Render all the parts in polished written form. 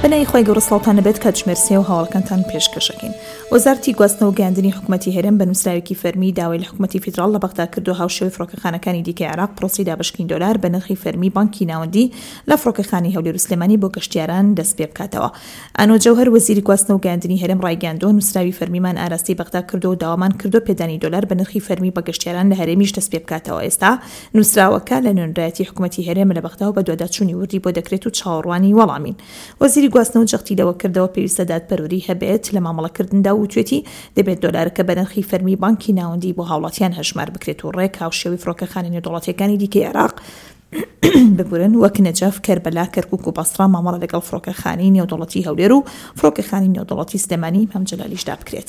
بنای خۆی گەورەسڵاوتان نەبێت کاتژمێر و هەواڵەکانتان پێشکەشەکەین. وەزارەتی گواستنەوە و گەیاندنی حکوومەتی هەرێم بە نووسراوێکی فەرمی داوای لە حکوومەتی فیدراڵ لە بەغدا کردو هاوشێوەی فڕۆکەخانەکانی دیکەی عێراق پرۆسی دابشکین دۆلار بە نرخی فەرمی بانکی ناوەندی لە فڕۆکەخانی هەولێر و سلێمانی بۆ گەشتیاران دەست پێ بکاتەوە. ئانۆ جەوهەر وەزیری گواستنەوە و گەیاندنی هەرێم ڕایگەاندووە نووسراوی فەرمیمان ئاراستی بەغدا کردو و داوامان کردو پێدانی دۆلار بە نرخی فەرمی بە گەشتیاران لە هەرێمیش دەست پێ بکاتەوە. ئێستا نووسراوەکە لە نوێنرایەتی حکوومەتی هەرێم لە بەغدا و بە دواداچوونی وردی بۆ دەکرێت و چاوەڕوانی وەڵامین. وەزیری گواستنەوە جەختی لەوە کردەوە پێویستە دادپەروەری هەبێت لە مامەڵەکردندا و توێتی دەبێت دۆلارەکە بە نرخی فەرمی بانکی ناوەندی بۆ هاوڵاتیان هەژمار بکرێت و ڕێک هاوشێوەی فڕۆکەخانی نێودوڵەتیەکانی دیکەی عێراق ببورن وەک نەجەف، کەربەلا، کەرکووک و بەسڕا مامەڵە لەگەڵ فڕۆکەخانی نێودوڵەتی هەولێر و فڕۆکەخانی نێودوڵەتی سلێمانی مەم جەلالیشدا بکرێت.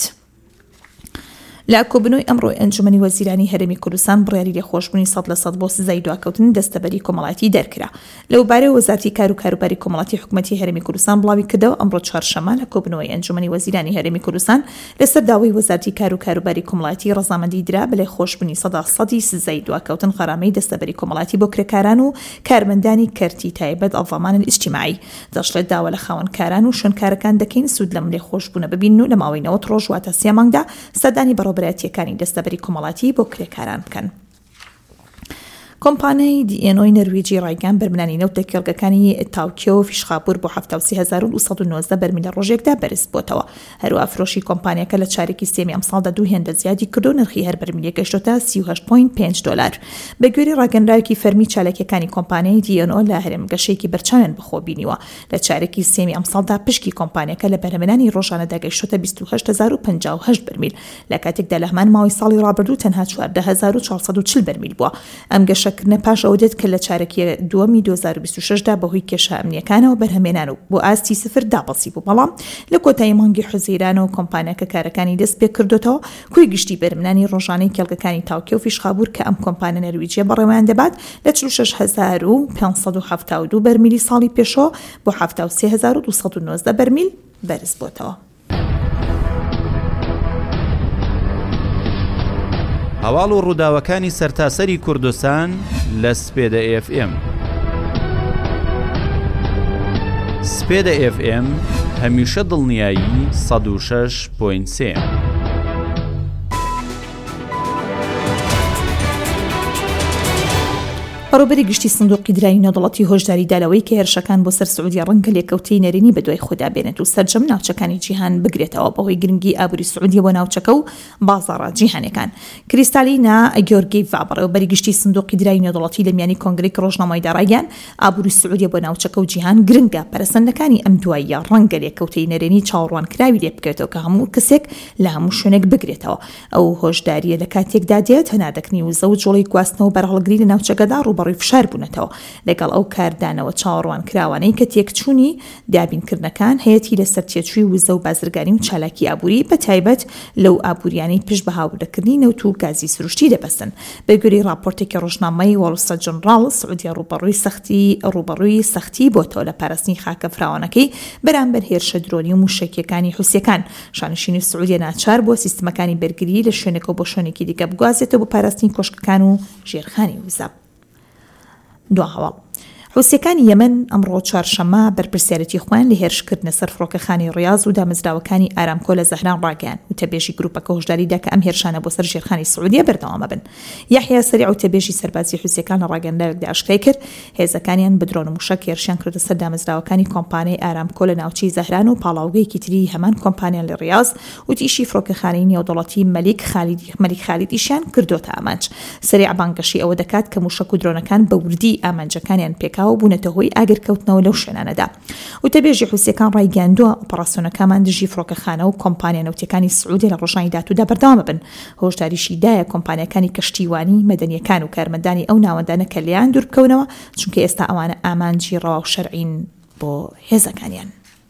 لە کۆبنەوەی ئەمڕۆی ئەنجومەنی وەزیرانی هەرێمی کوردستان بڕیاری لێخۆشبوونی 100% بۆ سزای دواکەوتن دەستەبەری کۆمەڵایەتی دەرکرا. لەوبارەی وەزارەتی کار و کاروباری کۆمەڵایەتی حکوومەتی هەرێمی کوردستان بڵاوی کردەوە ئەمڕۆ چوارشەممە لە کۆبنەوەی ئەنجومەنی وەزیرانی هەرێمی کوردستان لەسەر داوای وەزارەتی کار و کاروباری کۆمەڵایەتی ڕەزامەندی درا بە لێخۆشبوونی 100% سزای دواکەوتن غەرامەی دەستەبەری کۆمەڵایەتی بۆ کرێکاران و کارمەندانی کەرتی تایبەت ئەڵڤامان ئیجتیماعی. دەشڵێت داوا لە خاوەنکاران و شوێنکارەکان دەکەین سوود لەم لێخۆشبوونە ببین و لە ماوەی 90 ڕۆژ واتە 3 مانگدا سەردانی بەڕێوەبەرایەتیەکانی دەستەبەری کۆمەڵایەتی بۆ کرێکاران بکەن. کۆمپانیای دیئێنۆی نەرویجی ڕایگەان بەرمنانی نەوت دەکێڵگەکانی تاوکیۆ و فیشخابور بۆ 73290 بەرمیل لە ڕۆژێکدا بەرز بۆتەوە. هەروە فرۆشی کۆمپانیەکە لە چارێکی سێمی ئەمساڵدا 2 هێندە زیادی کرد و نرخی هەر بەرمیلە گەشتۆتە 38.5 دۆلار. بە گوێرەی ڕاگەنراوێکی فەرمی چالەکیەکانی کۆمپانیای دیئێنۆ لە هەرێم گەشەیەکی بەرچاویان بەخۆ بینیوە. لە چارێکی سێمی ئەمساڵدا پشکی کۆمپانیەکە لە بەرهەمێنانی ڕۆژانەدا گەشتۆتە 28058 بەرمیل، لە کاتێکدا لە هەمان ماوەی ساڵی ڕابردوو تەنها 14440 بەرمیل بووە. ئەم گەشەکردنە پاش ئەوە کە لە چارەکی دووەمی 2026دا بەهۆی کێشە ئەمنیەکانەوە بەرهەمێنان و بۆ ئاستی سفر دابەسی بوو. بەڵام لە کۆتایی مانگی حوزەیرانەوە کۆمپانیەکە کارەکانی دەست پێ کردوتەوە کوی گشتی بەرمنانی ڕۆژانەی کێڵگەکانی تاوکیۆ و فیشخابور کە ئەم کۆمپانیە نەرویجیە بەڕێوەیان دەبات لە 46572 بەرمیلی ساڵی پێشەوە بۆ 73290 بەرمیل بەرز بۆتەوە. هەواڵ و ڕووداوەکانی سەرتاسەری کوردستان لە سپێدە FM. سپێدە FM هەمیشە دڵنیایی 106.3. بەڕێوەبەری گشتی سندوقی درایی نێودوڵەتی هۆشداری دالەوەی کە هێرشەکان بۆ سەر سعودی ڕەنگە لێکەوتەی نەرێنی بەدوای خۆدا بێنێت و سەرجەم ناوچەکانی جیهان بگرێتەوە بەهۆی گرنگی ئابووری سعودیە بۆ ناوچەکە و بازاڕە جیهانیەکان. کریستالینا گیۆرگیڤا بەڕێوەبەری گشتی سندوقی درایی نێودوڵەتی لە میانی کۆنگرەی ڕۆژنامەی داڕایگەیان ئابووری سعودیە بۆ ناوچەکە و جیهان گرنگە پەرەسەندەکانی ئەم دواییە ڕەنگە لێکەوتەی نەرێنی چاوەڕوانکراوی لێ بکرێتەوە کە هەموو کەسێک لە هەموو شوێنێک بگرێتەوە. ئەو هۆشداریە لە کاتێکدا دێت هەنادەکنی و زەوج جوڵی گواستنەوە بەرهەڵگری لە ناوچەکەدا ڕوبەڕووی فشار بوونەتەوە لەگەڵ ئەو کاردانەوە چاوەڕوان کراوانەی کە تێکچوونی دابینکردنەکان هەیەی لەسەر تێچووی وزە و بازرگانی و چالاکی ئابووری بە تایبەت لەو ئابووریانەی پشت بە هاوردەکردنی نەوت و گازی سروشتی دەبەستن. بە گوێرەی راپۆرتێکی ڕۆژنامەی وەڵستە جەنرال سعودیا ڕوبەڕووی سەختی بۆتەوە لە پاراستنی خاکە فراوانەکەی بەرامبەر هێرشە درۆنی و موشکیەکانی حوسیەکان. شانشینی سعودیا ناچار بۆ سیستمەکانی بەرگری لە شوێنێکەوە بۆ شوێنێکی دیکە بگوازێتەوە بۆ پاراستنی کۆشکەکان و ژێرخانی وزە. دو هەواڵ حوسیەکانی یەمەن ئەمڕۆ چوارشەممە بەرپرسیارەتی خۆیان لە هێرشکردنە سەر فڕۆکەخانی ڕیاض و دامەزراوەکانی ئارامکۆ لە زەهران ڕاگەیان و تەبێژی گروپەکە هۆشداریدا کە ئەم هێرشانە بۆ سەر ژێرخانی سعودیە بەردەوامە بن. یحیا سەریع و تەبێژی سەربازی حوسیەکان لە ڕاگەنداوێکدا ئاشکرای کرد هێزەکانیان بە درۆن و موشک هێرشیان کردە سەر دامەزراوەکانی کۆمپانیای ئارامکۆ لە ناوچەی زەهران و پاڵاوگەیەکی تری هەمان کۆمپانیان لە ڕیاض و تیشی فڕۆکەخانەی نێودوڵەتی مەلیک خالیدیشیان کردوتە ئامانج. سەریع بانگەشی ئەوە دەکات کە موشک و درۆنەکان بە وردی ئامانجەکانیان پێکاوە بوونەتە هۆی ئاگرکەوتنەوە لەو شوێنانەدا. و تەبێژی حوسیەکان ڕایگەاندووە ئۆپەراسیۆنەکەمان دژی فڕۆکەخانە و کۆمپانیا نەوتەکانی سعودی لە ڕۆژانی داهاتوودا بەردەوام بن. هۆشداریشی دایە کۆمپانیەکانی کەشتیوانی مەدەنیەکان و کارمەندانی ئەو ناوەندانە کە لێیان دوور بکەونەوە چونکە ئێستا ئەوانە ئامانجی ڕەوا و شەرعین بۆ هێزەکانیان.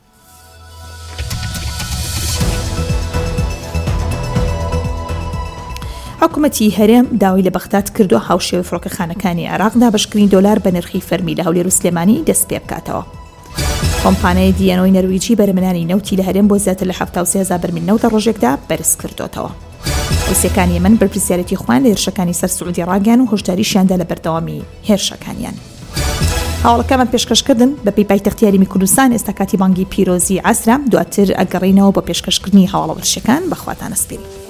حکوومەتی هەرێم داوای لە بەغداد کردو هاوشێوەی فڕۆکەخانەکانی عێراق دابشکردنی دۆلار بە نرخی فەرمی لە هەولێر و سلێمانی دەست پێ بکاتەوە. کۆمپانیای دیئێنۆی نەرویجی بەرمنانی نەوتی لە هەرێم بۆ زیاتر لە 73000 بەرمیل نەوت لە ڕۆژێکدا بەرز کردوتەوە. حوسیەکان یەمەن بەرپرسیارەتی خۆیان لە هێرشەکانی سەر سعودی ڕاگەیان و هۆشداریشیاندا لە بەردەوامی هێرشەکانیان. هەواڵەکەمان پێشکەشکردن بە پێی پایتەختی یاریمی کوردستان ئێستا کاتی بانگی پیرۆزی عەسرە دواتر ئەگەڕینەوە بۆ پێشکەشکردنی هەواڵە وەرزشیەکان بەخواتانە سپێری.